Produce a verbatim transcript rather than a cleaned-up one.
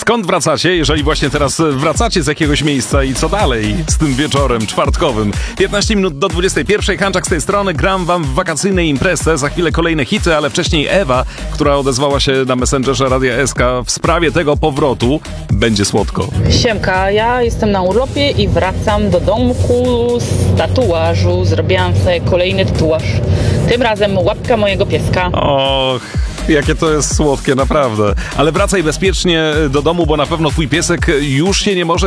Skąd wracacie, jeżeli właśnie teraz wracacie z jakiegoś miejsca i co dalej z tym wieczorem czwartkowym? piętnaście minut do dwudziestej pierwszej. Hanczak z tej strony. Gram wam w wakacyjnej imprezie. Za chwilę kolejne hity, ale wcześniej Ewa, która odezwała się na Messengerze Radia S K w sprawie tego powrotu. Będzie słodko. Siemka, ja jestem na urlopie i wracam do domku z tatuażu. Zrobiłam sobie kolejny tatuaż. Tym razem łapka mojego pieska. Och, jakie to jest słodkie, naprawdę. Ale wracaj bezpiecznie do domu, bo na pewno twój piesek już się nie może